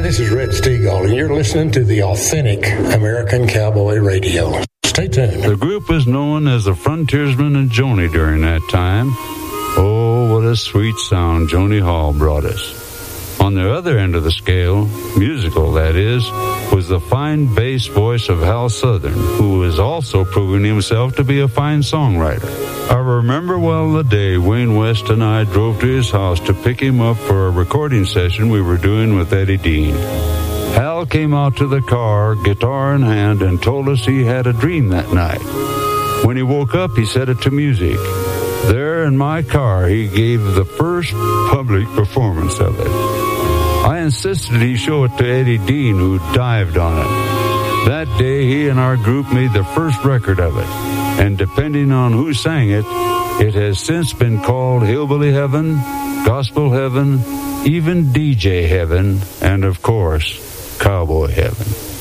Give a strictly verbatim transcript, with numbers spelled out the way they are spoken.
This is Red Steagall, and you're listening to the authentic American Cowboy Radio. Stay tuned. The group was known as the Frontiersmen and Joni during that time. Oh, what a sweet sound Joni Hall brought us. On the other end of the scale, musical that is, was the fine bass voice of Hal Southern, who was also proving himself to be a fine songwriter. I remember well the day Wayne West and I drove to his house to pick him up for a recording session we were doing with Eddie Dean. Hal came out to the car, guitar in hand, and told us he had a dream that night. When he woke up, he set it to music. There in my car, he gave the first public performance of it. I insisted he show it to Eddie Dean, who dived on it. That day, he and our group made the first record of it, and depending on who sang it, it has since been called Hillbilly Heaven, Gospel Heaven, even D J Heaven, and of course, Cowboy Heaven.